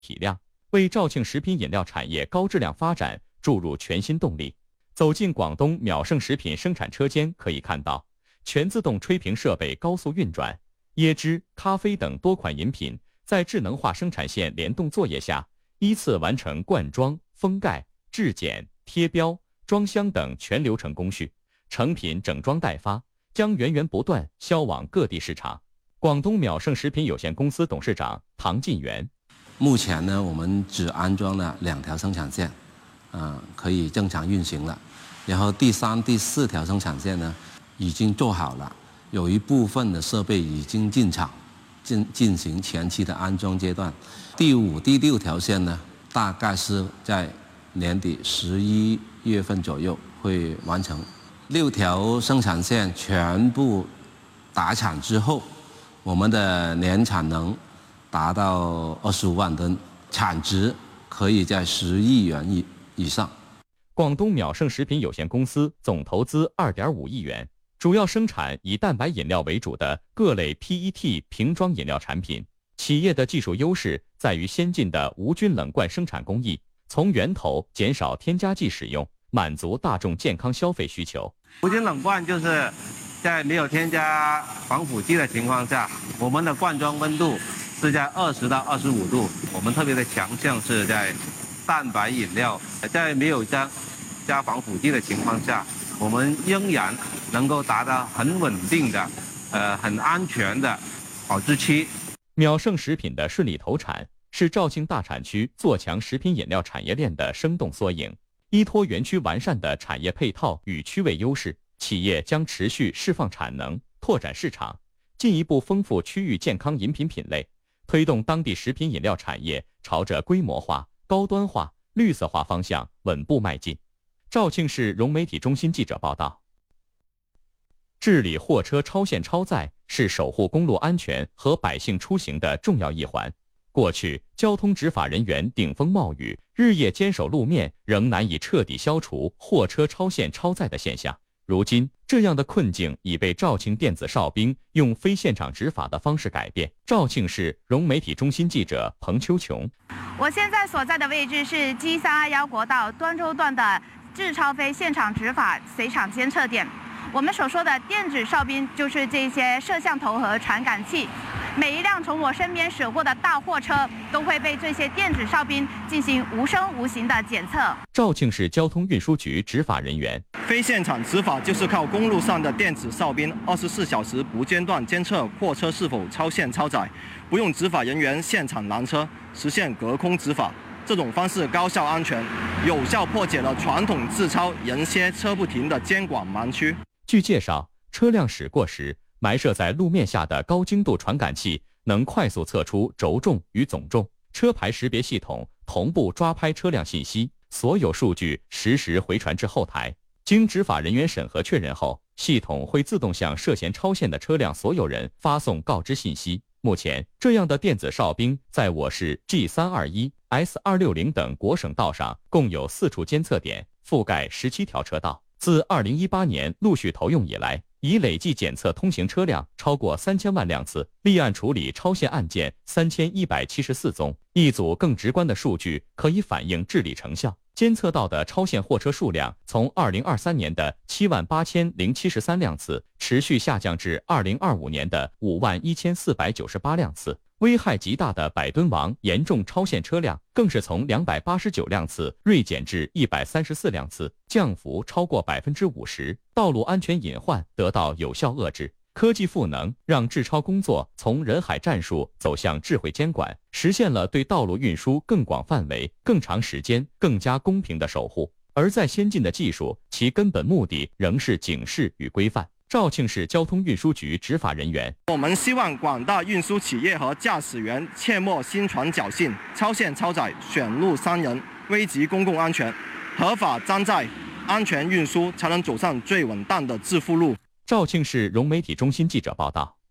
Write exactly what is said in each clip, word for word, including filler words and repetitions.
体量，为肇庆食品饮料产业高质量发展注入全新动力。走进广东淼盛食品生产车间，可以看到全自动吹瓶设备高速运转，椰汁、咖啡等多款饮品在智能化生产线联动作业下，依次完成灌装、封盖、质检、贴标、装箱等全流程工序，成品整装待发，将源源不断销往各地市场。广东淼盛食品有限公司董事长唐进元： 目前呢，我们只安装了两条生产线，呃，可以正常运行了。然后第三、第四条生产线呢，已经做好了，有一部分的设备已经进场，进进行前期的安装阶段。第五、第六条线呢，大概是在年底十一月份左右会完成。六条生产线全部打产之后，我们的年产能达到二十五万吨，产值可以在十亿元以以上。 广东淼盛食品有限公司总投资二点五亿元，主要生产以蛋白饮料为主的各类 P E T 瓶装饮料产品。企业的技术优势在于先进的无菌冷罐生产工艺，从源头减少添加剂使用，满足大众健康消费需求。 无菌冷罐就是在没有添加防腐剂的情况下，我们的灌装温度是在二十到二十五度。我们特别的强项是在蛋白饮料，在没有加加防腐剂的情况下，我们仍然能够达到很稳定的、呃很安全的保质期。 淼盛食品的顺利投产，是肇庆大产区做强食品饮料产业链的生动缩影。依托园区完善的产业配套与区位优势，企业将持续释放产能，拓展市场，进一步丰富区域健康饮品品类，推动当地食品饮料产业朝着规模化、高端化、绿色化方向稳步迈进。肇庆市融媒体中心记者报道。治理货车超限超载是守护公路安全和百姓出行的重要一环。过去，交通执法人员顶风冒雨，日夜坚守路面，仍难以彻底消除货车超限超载的现象。如今，这样的困境已被肇庆电子哨兵用非现场执法的方式改变。肇庆市融媒体中心记者彭秋琼： 我现在所在的位置是 G 三二一国道端州段的质超非现场执法随场监测点。我们所说的电子哨兵就是这些摄像头和传感器。每一辆从我身边驶过的大货车都会被这些电子哨兵进行无声无形的检测。 肇庆市交通运输局执法人员： 非现场执法就是靠公路上的电子哨兵二十四小时不间断监测货车是否超限超载，不用执法人员现场拦车，实现隔空执法。这种方式高效安全，有效破解了传统自超人歇车不停的监管盲区。 据介绍，车辆驶过时，埋设在路面下的高精度传感器能快速测出轴重与总重，车牌识别系统同步抓拍车辆信息，所有数据实时回传至后台。经执法人员审核确认后，系统会自动向涉嫌超限的车辆所有人发送告知信息。目前，这样的电子哨兵在我市 G 三二一、S 二六零等国省道上共有四处监测点，覆盖十七条车道。自二零一八年陆续投用以来，已累计检测通行车辆超过三千万辆次，立案处理超限案件三千一百七十四宗。一组更直观的数据可以反映治理成效。监测到的超限货车数量从二零二三年的七万八千零七十三辆次，持续下降至二零二五年的五万一千四百九十八辆次。危害极大的百吨王严重超限车辆更是从两百八十九辆次锐减至一百三十四辆次，降幅超过百分之五十。道路安全隐患得到有效遏制。科技赋能让治超工作从人海战术走向智慧监管，实现了对道路运输更广范围、更长时间、更加公平的守护。而在先进的技术，其根本目的仍是警示与规范。肇庆市交通运输局执法人员： 我们希望广大运输企业和驾驶员切莫心存侥幸，超限超载、选路伤人，危及公共安全。合法装载、安全运输，才能走上最稳当的致富路。 肇庆市融媒体中心记者报道。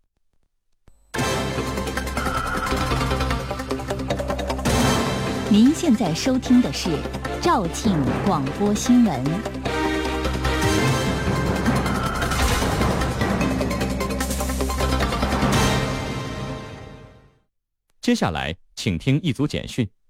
您现在收听的是肇庆广播新闻。 接下来， 请听一组简讯。